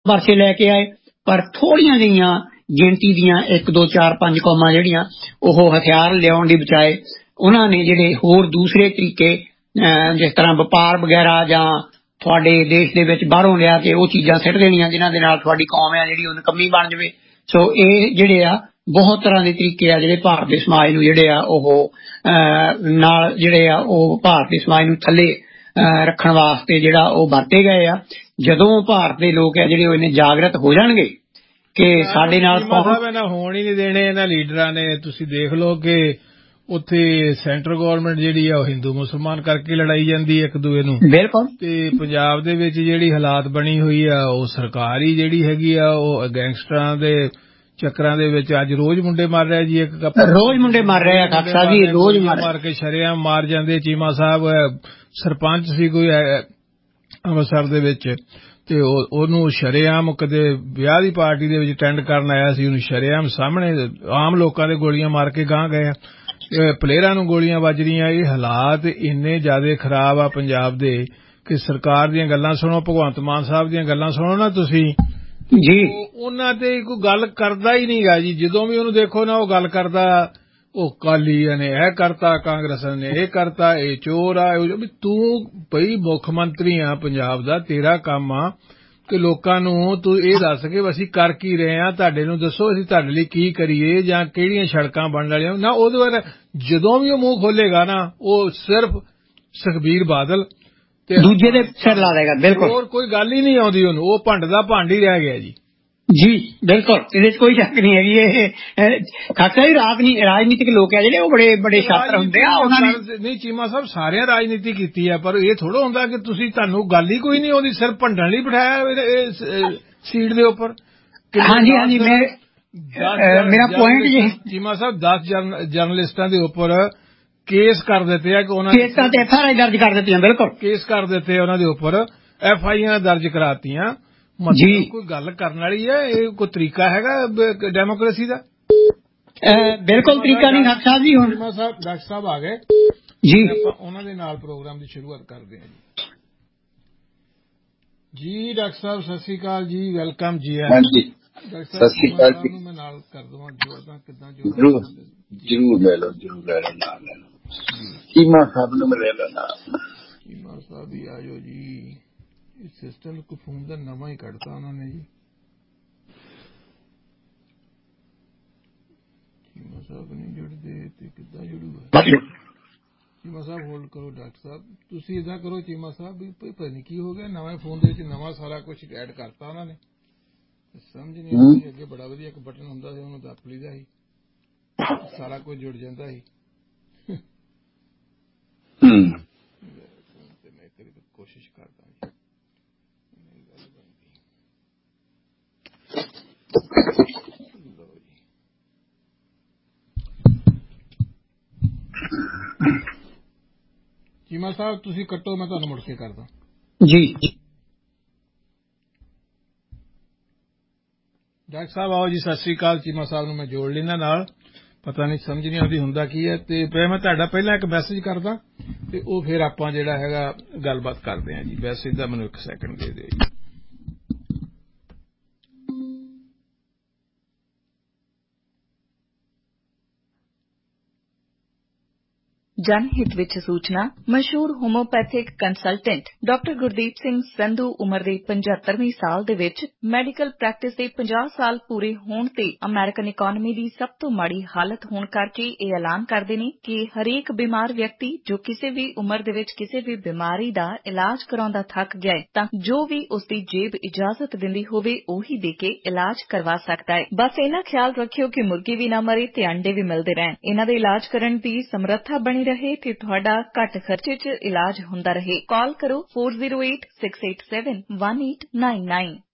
ਵਰਸੇ ਲੈ ਕੇ ਆਏ, ਪਰ ਥੋੜੀਆਂ ਜਿਹੀਆਂ ਗਿਣਤੀ ਦੀਆਂ 1 2 4 5 ਕੌਮਾਂ ਜਿਹੜੀਆਂ ਉਹ ਹਥਿਆਰ ਲਿਆਉਣ ਦੀ ਬਜਾਏ ਉਹਨਾਂ ਨੇ ਜਿਹੜੇ ਹੋਰ ਦੂਸਰੇ ਤਰੀਕੇ ਜਿਸ ਤਰ੍ਹਾਂ ਵਪਾਰ ਵਗੈਰਾ ਜਾਂ ਤੁਹਾਡੇ ਦੇਸ਼ ਦੇ ਵਿੱਚ ਬਾਹਰੋਂ ਲਿਆ ਕੇ ਉਹ ਚੀਜ਼ਾਂ ਸਿੱਟ ਦੇਣੀਆਂ ਜਿਨ੍ਹਾਂ ਦੇ ਨਾਲ ਤੁਹਾਡੀ ਕੌਮ ਆ ਜਿਹੜੀ ਉਹ ਨਿਕੰਮੀ ਬਣ ਜਾਵੇ। ਸੋ ਇਹ ਜਿਹੜੇ ਆ ਬਹੁਤ ਤਰ੍ਹਾਂ ਦੇ ਤਰੀਕੇ ਆ ਜਿਹੜੇ ਭਾਰਤ ਦੇ ਸਮਾਜ ਨੂੰ ਜਿਹੜੇ ਆ ਉਹ ਨਾਲ ਜਿਹੜੇ ਆ ਉਹ ਭਾਰਤ ਦੇ ਸਮਾਜ ਨੂੰ ਥੱਲੇ ਰੱਖਣ ਵਾਸਤੇ ਜਿਹੜਾ ਉਹ ਵਰਤੇ ਗਏ ਆ। ਜਦੋਂ ਭਾਰਤ ਦੇ ਲੋਕ ਆ ਜਿਹੜੇ ਉਹ ਇੰਨੇ ਜਾਗਰਤ ਹੋ ਜਾਣਗੇ ਕਿ ਸਾਡੇ ਨਾਲ ਹੋਣ ਹੀ ਨਹੀਂ ਦੇਣੇ ਇਹਨਾਂ ਲੀਡਰਾਂ ਨੇ। ਤੁਸੀਂ ਦੇਖ ਲਓ ਕਿ ਉੱਥੇ ਸੈਂਟਰ ਗੌਰਮੈਂਟ ਜਿਹੜੀ ਆ ਉਹ ਹਿੰਦੂ ਮੁਸਲਮਾਨ ਕਰਕੇ ਲੜਾਈ ਜਾਂਦੀ ਹੈ ਇੱਕ ਦੂਏ ਨੂੰ। ਬਿਲਕੁਲ। ਤੇ ਪੰਜਾਬ ਦੇ ਵਿੱਚ ਜਿਹੜੀ ਹਾਲਾਤ ਬਣੀ ਹੋਈ ਆ ਉਹ ਸਰਕਾਰ ਹੀ ਜਿਹੜੀ ਹੈਗੀ ਆ ਉਹ ਗੈਂਗਸਟਰਾਂ ਦੇ ਚੱਕਰਾਂ ਦੇ ਵਿੱਚ ਅੱਜ ਰੋਜ਼ ਮੁੰਡੇ ਮਰ ਰਹੇ ਜੀ। ਰੋਜ਼ ਮੁੰਡੇ ਮਰ ਰਹੇ ਆ ਖਾਲਸਾ ਜੀ, ਰੋਜ਼ ਮਾਰ ਕੇ ਸ਼ਰੇਆਮ ਮਾਰ ਜਾਂਦੇ। ਚੀਮਾ ਸਾਹਿਬ ਸਰਪੰਚ ਸੀ ਕੋਈ ਅੰਮ੍ਰਿਤਸਰ ਦੇ ਵਿੱਚ ਤੇ ਉਹਨੂੰ ਸ਼ਰੇਆਮ ਕਦੇ ਵਿਆਹ ਦੀ ਪਾਰਟੀ ਦੇ ਵਿੱਚ ਅਟੈਂਡ ਕਰਨ ਆਇਆ ਸੀ, ਉਹਨੂੰ ਸ਼ਰੇਆਮ ਸਾਹਮਣੇ ਆਮ ਲੋਕਾਂ ਦੇ ਗੋਲੀਆਂ ਮਾਰ ਕੇ ਗਾਂਹ ਗਏ। ਪਲੇਅਰਾਂ ਨੂੰ ਗੋਲੀਆਂ ਵੱਜ ਰਹੀਆਂ। ਇਹ ਹਾਲਾਤ ਇੰਨੇ ਜ਼ਿਆਦਾ ਖਰਾਬ ਆ ਪੰਜਾਬ ਦੇ ਕਿ ਸਰਕਾਰ ਦੀਆਂ ਗੱਲਾਂ ਸੁਣੋ, ਭਗਵੰਤ ਮਾਨ ਸਾਹਿਬ ਦੀਆਂ ਗੱਲਾਂ ਸੁਣੋ ਨਾ ਤੁਸੀਂ ਜੀ, ਉਹਨਾਂ ਤੇ ਕੋਈ ਗੱਲ ਕਰਦਾ ਹੀ ਨਹੀਂ ਗਾ ਜੀ। ਜਦੋਂ ਵੀ ਉਹਨੂੰ ਦੇਖੋ ਨਾ ਉਹ ਗੱਲ ਕਰਦਾ ਉਹ ਕਾਲੀਆਂ ਨੇ ਇਹ ਕਰਤਾ, ਕਾਂਗਰਸ ਨੇ ਇਹ ਕਰਤਾ, ਇਹ ਚੋਰ ਆ। ਤੂੰ ਬਈ ਮੁੱਖ ਮੰਤਰੀ ਆ ਪੰਜਾਬ ਦਾ, ਤੇਰਾ ਕੰਮ ਆ ਕਿ ਲੋਕਾਂ ਨੂੰ ਤੂੰ ਇਹ ਦੱਸ ਕੇ ਅਸੀਂ ਕਰ ਕੀ ਰਹੇ ਆ, ਤੁਹਾਡੇ ਨੂੰ ਦੱਸੋ ਅਸੀਂ ਤੁਹਾਡੇ ਲਈ ਕੀ ਕਰੀਏ ਜਾਂ ਕਿਹੜੀਆਂ ਸੜਕਾਂ ਬਣਨ ਵਾਲੀਆਂ ਨਾ। ਉਹਦੇ ਬਾਰੇ ਜਦੋਂ ਵੀ ਉਹ ਮੂੰਹ ਖੋਲੇਗਾ ਨਾ ਉਹ ਸਿਰਫ ਸੁਖਬੀਰ ਬਾਦਲ ਤੇ ਦੂਜੇ ਦੇ ਸਿਰ ਲਾ ਦੇਗਾ। ਬਿਲਕੁਲ, ਹੋਰ ਕੋਈ ਗੱਲ ਹੀ ਨਹੀਂ ਆਉਂਦੀ ਉਹਨੂੰ। ਉਹ ਭੰਡ ਦਾ ਭੰਡ ਹੀ ਰਹਿ ਗਿਆ ਜੀ। ਜੀ ਬਿਲਕੁਲ, ਇਹਦੇ ਚ ਕੋਈ ਸ਼ੱਕ ਨਹੀਂ ਹੈਗੀ। ਇਹ ਖਾਸਾ ਹੀ ਰਾਜਨੀਤਿਕ ਲੋਕ ਆ ਜਿਹੜੇ ਉਹ ਬੜੇ ਬੜੇ ਸ਼ਾਤਰ ਹੁੰਦੇ ਆ। ਉਹਨਾਂ ਨੇ ਨਹੀਂ ਚੀਮਾ ਸਾਹਿਬ ਸਾਰਿਆਂ ਰਾਜਨੀਤੀ ਕੀਤੀ ਆ, ਪਰ ਇਹ ਥੋੜਾ ਹੁੰਦਾ ਕਿ ਤੁਸੀਂ ਤੁਹਾਨੂੰ ਗੱਲ ਹੀ ਕੋਈ ਨਹੀਂ ਆਉਂਦੀ, ਸਿਰਫ ਭੰਡਣ ਲਈ ਬਿਠਾਇਆ ਸੀਟ ਦੇ ਉੱਪਰ। ਹਾਂਜੀ ਹਾਂਜੀ, ਮੇਰਾ ਪੁਆਇੰਟ ਜੀ ਚੀਮਾ ਸਾਹਿਬ 10 ਜਰਨਲਿਸਟਾਂ ਦੇ ਉੱਪਰ ਕੇਸ ਕਰ ਦਿੱਤੇ ਆ ਕਿ ਉਹਨਾਂ ਨੇ FIR ਦਰਜ ਕਰ ਦਿੱਤੀਆਂ। ਬਿਲਕੁਲ, ਕੇਸ ਕਰ ਦਿੱਤੇ ਉਹਨਾਂ ਦੇ ਉੱਪਰ, FIR ਦਰਜ ਕਰਾਤੀਆਂ। ਜੀ ਕੋਈ ਗੱਲ ਕਰਨ ਵਾਲੀ ਹੈ? ਇਹ ਕੋਈ ਤਰੀਕਾ ਹੈਗਾ ਡੈਮੋਕ੍ਰੇਸੀ ਦਾ? ਬਿਲਕੁਲ ਤਰੀਕਾ ਨਹੀਂ ਡਾਕਟਰ ਸਾਹਿਬ ਜੀ। ਹੁਣ ਡਾਕਟਰ ਸਾਹਿਬ ਆ ਗਏ ਜੀ, ਆਪਾਂ ਉਹਨਾਂ ਦੇ ਨਾਲ ਪ੍ਰੋਗਰਾਮ ਦੀ ਸ਼ੁਰੂਆਤ ਕਰਦੇ ਹਾਂ ਜੀ। ਡਾਕਟਰ ਸਾਹਿਬ ਸਤਿ ਸ੍ਰੀ ਅਕਾਲ ਜੀ, ਵੈਲਕਮ ਜੀ। ਸਤਿ ਸ੍ਰੀ ਅਕਾਲ ਜੀ। ਮੈਂ ਨਾਲ ਕਰ ਦਵਾਂ ਜੋੜਦਾ ਕਿੱਦਾਂ ਜਰੂਰ ਲੈ ਲਓ, ਜਰੂਰ ਲੈ ਲਓ, ਨਾਲ ਲੈ ਲਓ। ਚੀਮਾ ਸਾਹਿਬ ਨੂੰ ਮਿਲੇ ਨਾਲ। ਚੀਮਾ ਸਾਹਿਬ ਹੀ ਆਜੋ ਜੀ। ਇਸ ਸਿਸਟਮ ਕੋ ਫੋਨ ਦਾ ਨਵਾਂ ਹੀ ਕੱਢਤਾ ਉਹਨਾਂ ਨੇ ਜੀ। ਚੀਮਾ ਸਾਹਿਬ ਨਹੀਂ ਜੁੜਦੇ ਤੇ ਕਿੱਦਾਂ ਜੁੜੂਗਾ? ਚੀਮਾ ਸਾਹਿਬ ਹੋਲਡ ਕਰੋ। ਡਾਕਟਰ ਸਾਹਿਬ ਤੁਸੀਂ ਏਦਾਂ ਕਰੋ, ਚੀਮਾ ਸਾਹਿਬ ਵੀ ਪਤਾ ਨਹੀਂ ਕੀ ਹੋ ਗਿਆ, ਨਵੇਂ ਫੋਨ ਦੇ ਵਿੱਚ ਨਵਾਂ ਸਾਰਾ ਕੁਝ ਐਡ ਕਰਤਾ ਉਹਨਾਂ ਨੇ। ਸਮਝ ਨਹੀਂ ਆਉਂਦੀ। ਅੱਗੇ ਬੜਾ ਵਧੀਆ ਇੱਕ ਬਟਨ ਹੁੰਦਾ ਸੀ, ਉਹਨੂੰ ਦੱਬ ਲਈਦਾ ਸੀ, ਸਾਰਾ ਕੁਝ ਜੁੜ ਜਾਂਦਾ ਸੀ। ਤੇ ਮੈਂ ਕਰੀ ਕੋਸ਼ਿਸ਼ ਕਰਦਾ ਜੀ। ਚੀਮਾ ਸਾਹਿਬ ਤੁਸੀਂ ਕੱਟੋ, ਮੈਂ ਤੁਹਾਨੂੰ ਮੁੜ ਕੇ ਕਰਦਾ ਜੀ। ਡਾਕਟਰ ਸਾਹਿਬ ਆਓ ਜੀ, ਸਤਿ ਸ੍ਰੀ ਅਕਾਲ। ਚੀਮਾ ਸਾਹਿਬ ਨੂੰ ਮੈਂ ਜੋੜ ਲੈਣਾ ਨਾਲ, ਪਤਾ ਨਹੀਂ ਸਮਝ ਨਹੀਂ ਆਉਂਦੀ ਹੁੰਦਾ ਕੀ ਹੈ। ਤੇ ਮੈਂ ਤੁਹਾਡਾ ਪਹਿਲਾਂ ਇੱਕ ਮੈਸੇਜ ਕਰਦਾ ਤੇ ਉਹ ਫਿਰ ਆਪਾਂ ਜਿਹੜਾ ਹੈਗਾ ਗੱਲਬਾਤ ਕਰਦੇ ਹਾਂ ਜੀ। ਮੈਸੇਜ ਦਾ ਮੈਨੂੰ 1 ਸੈਕਿੰਡ ਦੇ ਦਿਓ ਜੀ। ਜਨਹਿਤ ਵਿੱਚ ਸੂਚਨਾ। ਮਸ਼ਹੂਰ homeopathic consultant doctor Gurdeep Singh Sandhu ਉਮਰ ਦੇ 75ਵੇਂ ਸਾਲ ਦੇ ਵਿੱਚ ਮੈਡੀਕਲ ਪ੍ਰੈਕਟਿਸ ਦੇ 50 ਸਾਲ ਪੂਰੇ ਹੋਣ ਤੇ ਅਮਰੀਕਨ ਇਕਾਨਮੀ ਦੀ ਸਭ ਤੋਂ ਮਾੜੀ ਹਾਲਤ ਹੋਣ ਕਰਕੇ ਇਹ ਐਲਾਨ ਕਰਦੇ ਨੇ ਕਿ ਹਰੇਕ ਬਿਮਾਰ ਵਿਅਕਤੀ ਜੋ ਕਿਸੇ ਵੀ ਉਮਰ ਦੇ ਵਿੱਚ ਕਿਸੇ ਵੀ ਬਿਮਾਰੀ ਦਾ ਇਲਾਜ ਕਰਾਉਂਦਾ ਥੱਕ ਗਿਆ ਹੈ ਤਾਂ ਜੋ ਵੀ ਉਸ ਦੀ ਜੇਬ ਇਜਾਜ਼ਤ ਦਿੰਦੀ ਹੋਵੇ ਉਹੀ ਦੇ ਕੇ ਇਲਾਜ ਕਰਵਾ ਸਕਦਾ ਹੈ। ਬਸ ਇਹਨਾਂ ਖਿਆਲ ਰੱਖਿਓ ਕਿ ਮੁਰਗੀ ਵੀ ਨਾ ਮਰੇ ਤੇ ਅੰਡੇ ਵੀ ਮਿਲਦੇ ਰਹਿਣ। ਇਹਨਾਂ ਦੇ ਇਲਾਜ ਕਰਨ ਦੀ ਸਮਰੱਥਾ ਬਣੀ ਰਹੇ ਤੇ ਤੁਹਾਡਾ ਘੱਟ ਖਰਚੇ 'ਚ ਇਲਾਜ ਹੁੰਦਾ ਰਹੇ। ਕਾਲ ਕਰੋ 4086871899।